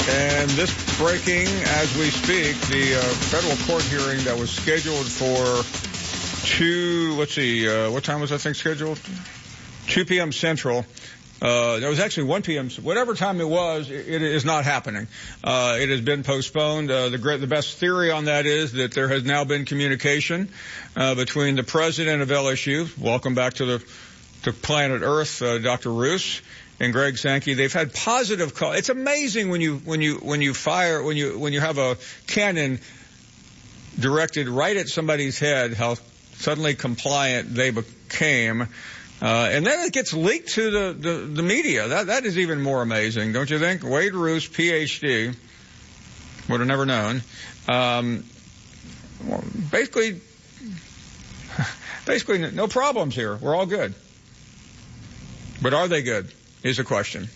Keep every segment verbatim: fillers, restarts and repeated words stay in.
And this breaking as we speak, the uh, federal court hearing that was scheduled for two, let's see, uh, what time was that thing scheduled? two p.m. Central. Uh, it was actually one p.m. Whatever time it was, it, it is not happening. Uh, it has been postponed. Uh, the, great, the best theory on that is that there has now been communication uh, between the president of L S U, welcome back to the to planet Earth, uh, Doctor Roos, and Greg Sankey. They've had positive calls. It's amazing when you when you when you fire when you when you have a cannon directed right at somebody's head, how suddenly compliant they became. Uh, and then it gets leaked to the, the, the media. That, that is even more amazing, don't you think? Wade Roos, P H D, would have never known. Um, well, basically, basically no problems here. We're all good. But are they good is the question.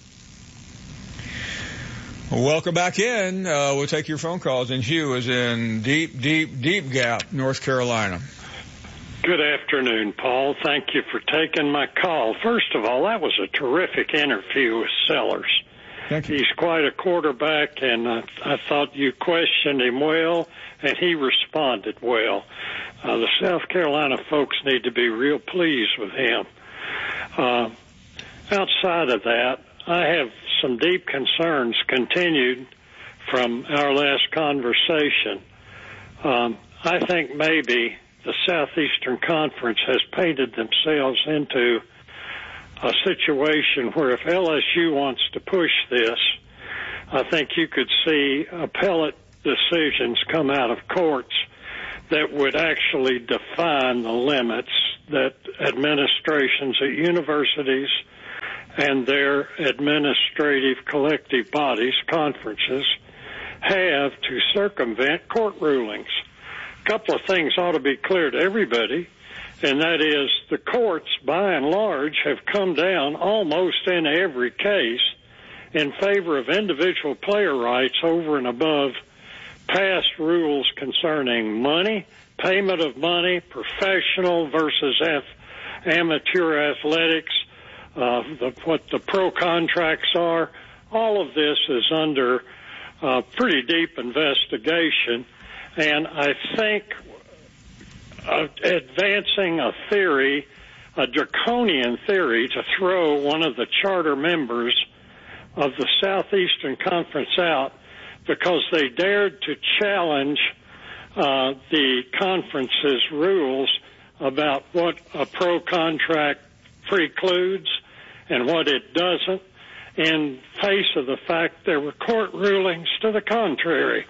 Welcome back in. Uh, we'll take your phone calls. And Hugh is in deep, deep, deep Gap, North Carolina. Good afternoon, Paul. Thank you for taking my call. First of all, that was a terrific interview with Sellers. Thank you. He's quite a quarterback, and I, I thought you questioned him well, and he responded well. Uh, the South Carolina folks need to be real pleased with him. Uh, outside of that, I have some deep concerns continued from our last conversation. Um, I think maybe the Southeastern Conference has painted themselves into a situation where if L S U wants to push this, I think you could see appellate decisions come out of courts that would actually define the limits that administrations at universities and their administrative collective bodies, conferences, have to circumvent court rulings. A couple of things ought to be clear to everybody, and that is the courts, by and large, have come down almost in every case in favor of individual player rights over and above past rules concerning money, payment of money, professional versus af- amateur athletics, uh, the, what the pro contracts are. All of this is under uh, pretty deep investigation. And I think uh, advancing a theory, a draconian theory, to throw one of the charter members of the Southeastern Conference out because they dared to challenge uh, the conference's rules about what a pro contract precludes and what it doesn't, in face of the fact there were court rulings to the contrary.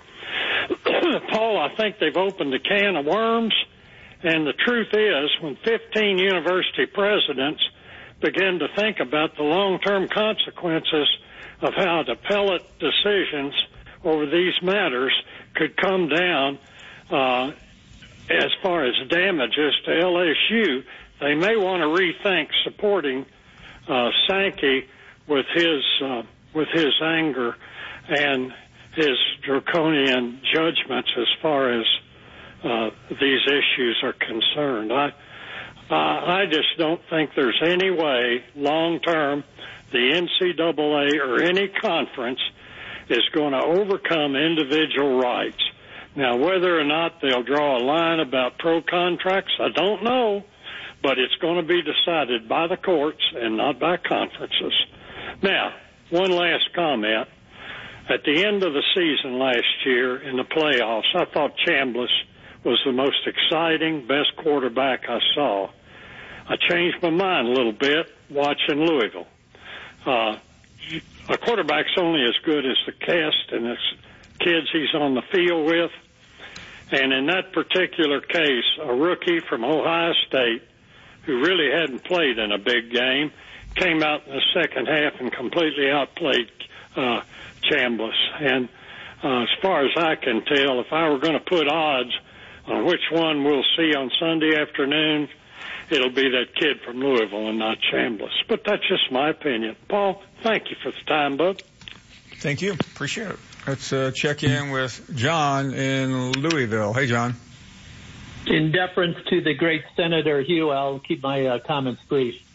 Paul, I think they've opened a can of worms, and the truth is when fifteen university presidents begin to think about the long-term consequences of how the appellate decisions over these matters could come down uh, as far as damages to L S U, they may want to rethink supporting uh, Sankey with his uh, with his anger and his draconian judgments as far as uh, these issues are concerned. I uh, I just don't think there's any way long-term the N C double A or any conference is going to overcome individual rights. Now, whether or not they'll draw a line about pro contracts, I don't know, but it's going to be decided by the courts and not by conferences. Now, one last comment. At the end of the season last year in the playoffs, I thought Chambliss was the most exciting, best quarterback I saw. I changed my mind a little bit watching Louisville. Uh, a quarterback's only as good as the cast and the kids he's on the field with. And in that particular case, a rookie from Ohio State who really hadn't played in a big game came out in the second half and completely outplayed uh Chambliss. And uh, as far as I can tell, if I were going to put odds on which one we'll see on Sunday afternoon, it'll be that kid from Louisville and not Chambliss. But that's just my opinion. Paul, thank you for the time, bud. Thank you. Appreciate it. Let's uh, check in with John in Louisville. Hey, John. In deference to the great Senator Hugh, I'll keep my uh, comments brief.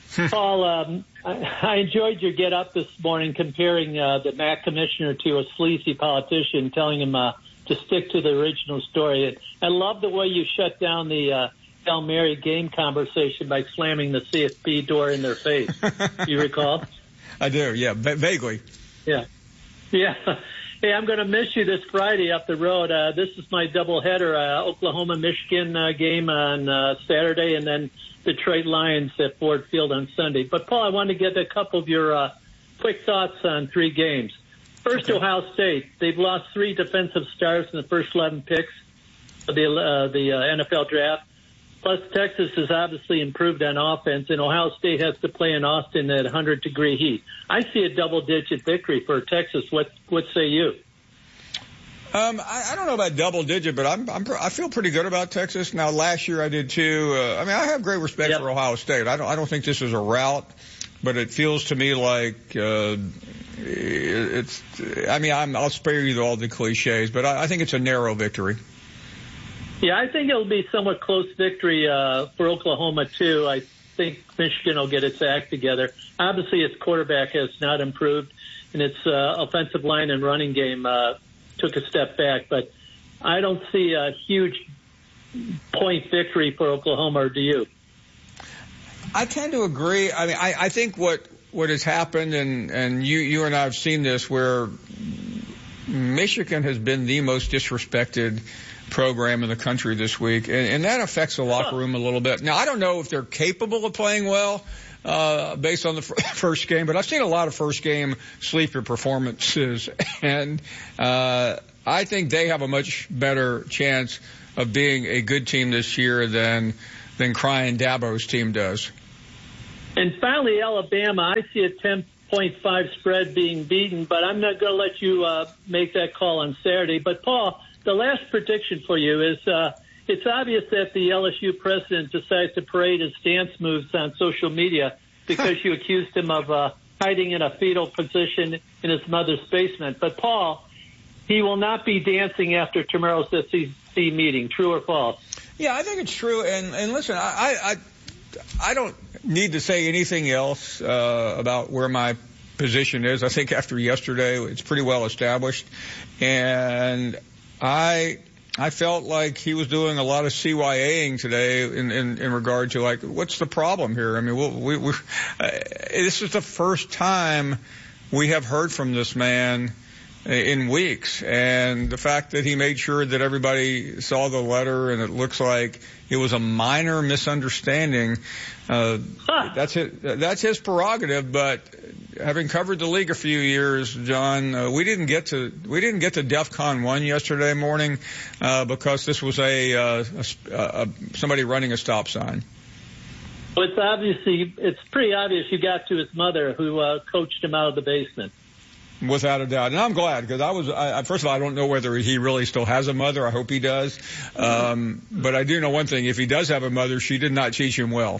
Paul, um, I, I enjoyed your get up this morning comparing uh, the M A C commissioner to a sleazy politician, telling him uh, to stick to the original story. I love the way you shut down the uh, Hail Mary game conversation by slamming the C F P door in their face. You recall? I do, yeah, v- vaguely. Yeah. Yeah. Hey, I'm going to miss you this Friday up the road. Uh, this is my doubleheader, uh, Oklahoma-Michigan uh, game on uh, Saturday, and then Detroit Lions at Ford Field on Sunday. But, Paul, I want to get a couple of your uh, quick thoughts on three games. First, okay. Ohio State. They've lost three defensive stars in the first eleven picks of the, uh, the uh, N F L draft. Plus, Texas has obviously improved on offense, and Ohio State has to play in Austin at one hundred degree heat. I see a double-digit victory for Texas. What what say you? Um, I, I don't know about double-digit, but I'm, I'm I feel pretty good about Texas. Now, last year I did too. Uh, I mean, I have great respect yep. for Ohio State. I don't I don't think this is a rout, but it feels to me like uh, it's. I mean, I'm, I'll spare you all the cliches, but I, I think it's a narrow victory. Yeah, I think it'll be somewhat close victory uh, for Oklahoma, too. I think Michigan will get its act together. Obviously, its quarterback has not improved, and its uh, offensive line and running game uh, took a step back. But I don't see a huge point victory for Oklahoma, or do you? I tend to agree. I mean, I, I think what, what has happened, and, and you, you and I have seen this, where Michigan has been the most disrespected program in the country this week, and, and that affects the locker room a little bit. Now, I don't know if they're capable of playing well uh based on the f- first game, but I've seen a lot of first game sleeper performances, and uh I think they have a much better chance of being a good team this year than than Crying Dabo's team does. And finally, Alabama, I see a ten point five spread being beaten, but I'm not going to let you uh make that call on Saturday. But, Paul, the last prediction for you is uh, it's obvious that the L S U president decides to parade his dance moves on social media because you accused him of uh, hiding in a fetal position in his mother's basement. But, Paul, he will not be dancing after tomorrow's S E C meeting. True or false? Yeah, I think it's true. And, and listen, I, I, I don't need to say anything else uh, about where my position is. I think after yesterday, it's pretty well established. And I I felt like he was doing a lot of C Y A-ing today in, in, in regard to, like, what's the problem here? I mean, we, we, we, uh, this is the first time we have heard from this man in weeks. And the fact that he made sure that everybody saw the letter and it looks like it was a minor misunderstanding, uh, huh. that's his, that's his prerogative. But having covered the league a few years, John, uh, we didn't get to we didn't get to DEFCON one yesterday morning uh, because this was a, uh, a, a somebody running a stop sign. Well, it's obviously it's pretty obvious you got to his mother, who uh, coached him out of the basement. Without a doubt. And I'm glad, because I was, I, first of all, I don't know whether he really still has a mother. I hope he does. Um, but I do know one thing. If he does have a mother, she did not teach him well.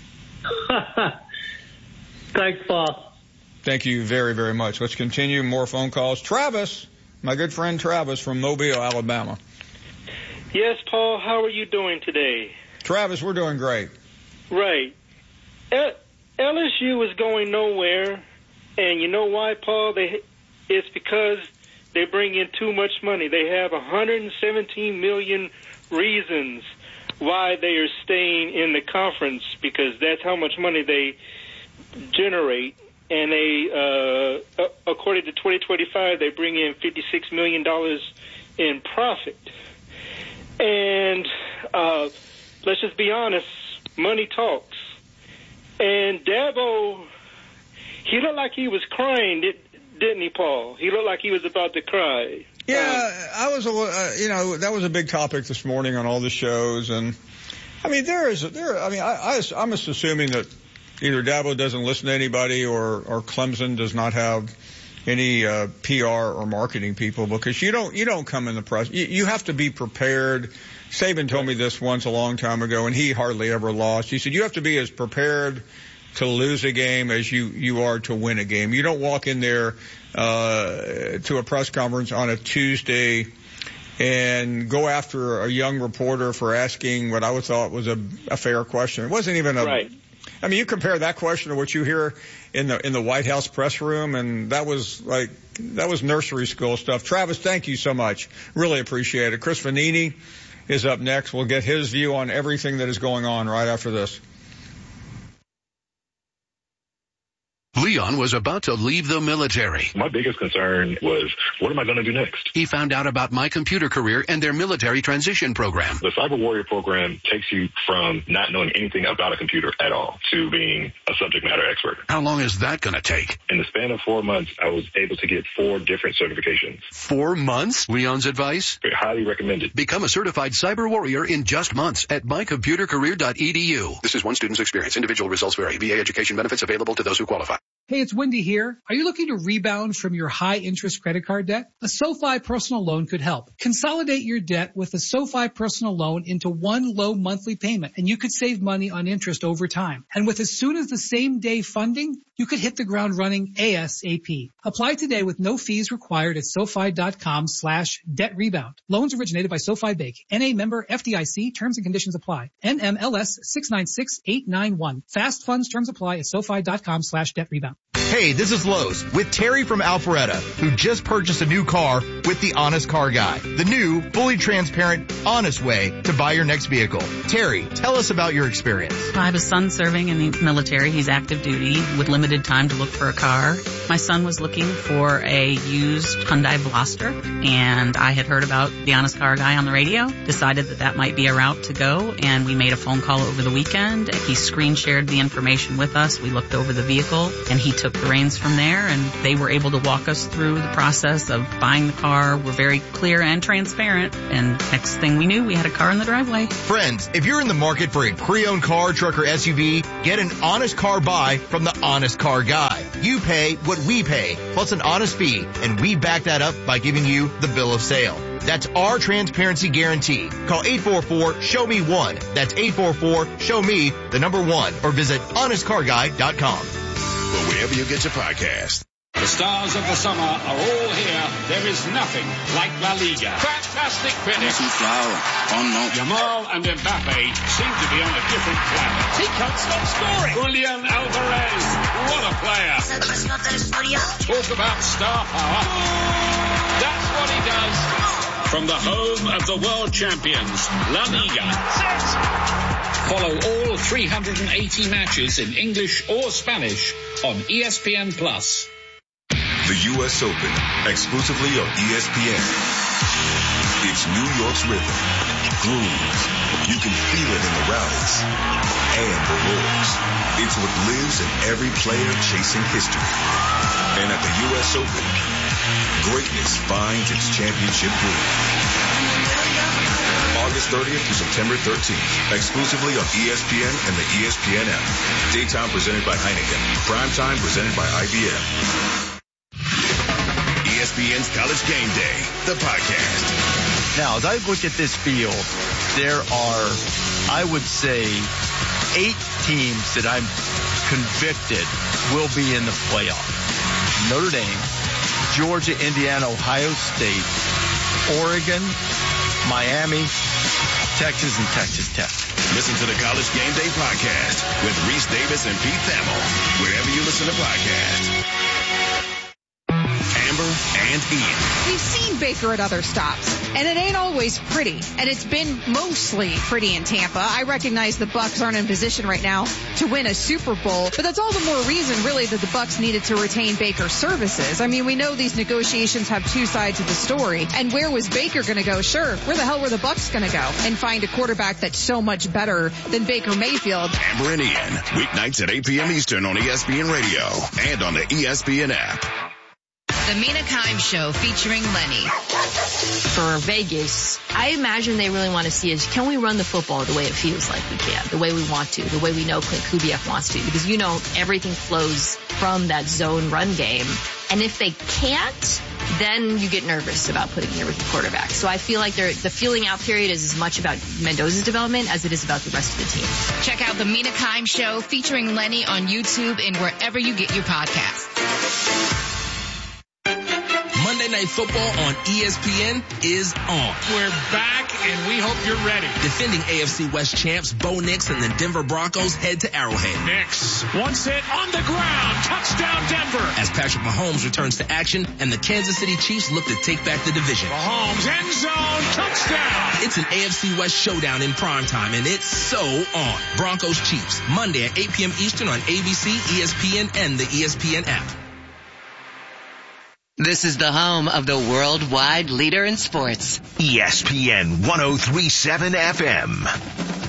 Thanks, Paul. Thank you very, very much. Let's continue. More phone calls. Travis, my good friend Travis from Mobile, Alabama. Yes, Paul. How are you doing today? Travis, we're doing great. Right. L S U is going nowhere. And you know why, Paul? They, it's because they bring in too much money. They have one hundred seventeen million reasons why they are staying in the conference, because that's how much money they generate. And they, uh, according to twenty twenty-five, they bring in fifty-six million dollars in profit. And uh, let's just be honest, money talks. And Dabo, he looked like he was crying, didn't he, Paul? He looked like he was about to cry. Yeah, um, I was, a, uh, you know, that was a big topic this morning on all the shows. And, I mean, there is, there. I mean, I, I, I'm just assuming that either Dabo doesn't listen to anybody or, or Clemson does not have any uh, P R or marketing people, because you don't, you don't come in the press. You, you have to be prepared. Saban told me this once a long time ago, and he hardly ever lost. He said, you have to be as prepared to lose a game as you, you are to win a game. You don't walk in there uh to a press conference on a Tuesday and go after a young reporter for asking what I would thought was a, a fair question. It wasn't even a, right. I mean, you compare that question to what you hear in the in the White House press room, and that was like that was nursery school stuff. Travis, thank you so much. Really appreciate it. Chris Vanini is up next. We'll get his view on everything that is going on right after this. Leon was about to leave the military. My biggest concern was, what am I going to do next? He found out about My Computer Career and their military transition program. The Cyber Warrior program takes you from not knowing anything about a computer at all to being a subject matter expert. How long is that going to take? In the span of four months, I was able to get four different certifications. Four months? Leon's advice? Highly recommended. Become a certified Cyber Warrior in just months at my computer career dot e d u. This is one student's experience. Individual results vary. V A education benefits available to those who qualify. Hey, it's Wendy here. Are you looking to rebound from your high-interest credit card debt? A SoFi personal loan could help. Consolidate your debt with a SoFi personal loan into one low monthly payment, and you could save money on interest over time. And with as soon as the same day funding, you could hit the ground running ASAP. Apply today with no fees required at SoFi.com slash debt rebound. Loans originated by SoFi Bank. N A member F D I C. Terms and conditions apply. N M L S six nine six eight nine one. Fast funds terms apply at SoFi.com slash debt rebound. Hey, this is Lowe's with Terry from Alpharetta, who just purchased a new car with the Honest Car Guy, the new, fully transparent, honest way to buy your next vehicle. Terry, tell us about your experience. I have a son serving in the military. He's active duty with limited time to look for a car. My son was looking for a used Hyundai Veloster, and I had heard about the Honest Car Guy on the radio, decided that that might be a route to go, and we made a phone call over the weekend. He screen shared the information with us. We looked over the vehicle, and he took the reins from there, and they were able to walk us through the process of buying the car. We're very clear and transparent, and next thing we knew, we had a car in the driveway. Friends, if you're in the market for a pre-owned car, truck, or S U V, get an honest car buy from the Honest Car Guy. You pay what we pay, plus an honest fee, and we back that up by giving you the bill of sale. That's our transparency guarantee. Call eight four four, show me one. That's eight four four, show me the number one, or visit honest car guy dot com. Or wherever you get your podcast. The stars of the summer are all here. There is nothing like La Liga. Fantastic finish. Yamal and Mbappe seem to be on a different planet. He can't stop scoring. Julian Alvarez, what a player. Talk about star power. That's what he does. From the home of the world champions, La Liga. Follow all three hundred eighty matches in English or Spanish on E S P N Plus. The U S Open, exclusively on E S P N. It's New York's rhythm, grooves. You can feel it in the rallies and the roars. It's what lives in every player chasing history. And at the U S Open, greatness finds its championship groove. August thirtieth to September thirteenth, exclusively on E S P N and the E S P N app. Daytime presented by Heineken. Primetime presented by I B M. E S P N's College Game Day, the podcast. Now, as I look at this field, there are, I would say, eight teams that I'm convicted will be in the playoff. Notre Dame, Georgia, Indiana, Ohio State, Oregon, Miami, Texas, and Texas Tech. Listen to the College Game Day podcast with Reese Davis and Pete Thamel, wherever you listen to podcasts. Amber and Ian. We've seen Baker at other stops, and it ain't always pretty, and it's been mostly pretty in Tampa. I recognize the Bucs aren't in position right now to win a Super Bowl, but that's all the more reason, really, that the Bucs needed to retain Baker's services. I mean, we know these negotiations have two sides of the story, and where was Baker going to go? Sure, where the hell were the Bucs going to go and find a quarterback that's so much better than Baker Mayfield? Amber and Ian, weeknights at eight p.m. Eastern on E S P N Radio and on the E S P N app. The Mina Kimes Show featuring Lenny. For Vegas, I imagine they really want to see is, can we run the football the way it feels like we can, the way we want to, the way we know Clint Kubiak wants to? Because, you know, everything flows from that zone run game. And if they can't, then you get nervous about putting your rookie quarterback. So I feel like the feeling out period is as much about Mendoza's development as it is about the rest of the team. Check out the Mina Kimes Show featuring Lenny on YouTube and wherever you get your podcasts. Monday Night Football on E S P N is on. We're back and we hope you're ready. Defending A F C West champs Bo Nix and the Denver Broncos head to Arrowhead. Nix, once hit on the ground, touchdown Denver. As Patrick Mahomes returns to action and the Kansas City Chiefs look to take back the division. Mahomes, end zone, touchdown. It's an A F C West showdown in primetime, and it's so on. Broncos Chiefs, Monday at eight p.m. Eastern on A B C, E S P N, and the E S P N app. This is the home of the worldwide leader in sports. E S P N one oh three point seven F M.